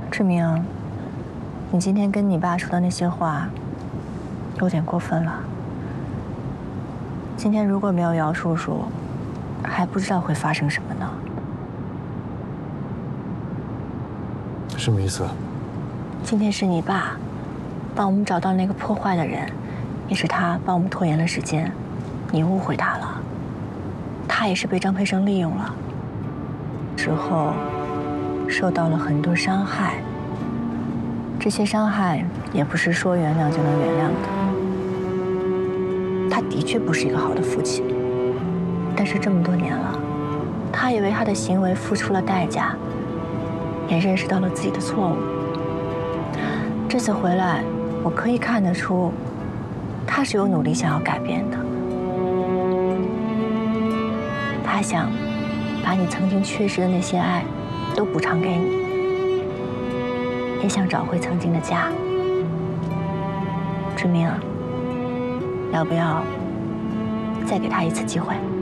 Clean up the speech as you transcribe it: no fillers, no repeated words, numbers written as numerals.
志明，你今天跟你爸说的那些话，有点过分了。今天如果没有姚叔叔，还不知道会发生什么呢。 什么意思？ 今天是你爸帮我们找到那个破坏的人，也是他帮我们拖延了时间。你误会他了，他也是被张培生利用了，之后受到了很多伤害。这些伤害也不是说原谅就能原谅的。他的确不是一个好的父亲，但是这么多年了，他也为他的行为付出了代价，也认识到了自己的错误。这次回来，我可以看得出，他是有努力想要改变的。他想把你曾经缺失的那些爱都补偿给你，也想找回曾经的家。志明，要不要再给他一次机会？